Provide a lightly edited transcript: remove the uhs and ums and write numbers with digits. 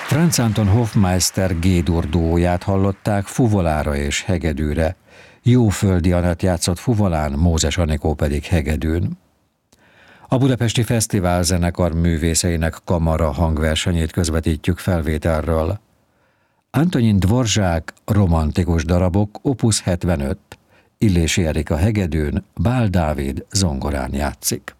Franz Anton Hofmeister G-dur duóját hallották fuvolára és hegedűre, Jóföldi Anett játszott fuvolán, Mózes Anikó pedig hegedűn. A Budapesti Fesztiválzenekar művészeinek kamara hangversenyét közvetítjük felvételről. Antonin Dvorzsák romantikus darabok Opus 75, Illési Erika hegedűn, Bál Dávid zongorán játszik.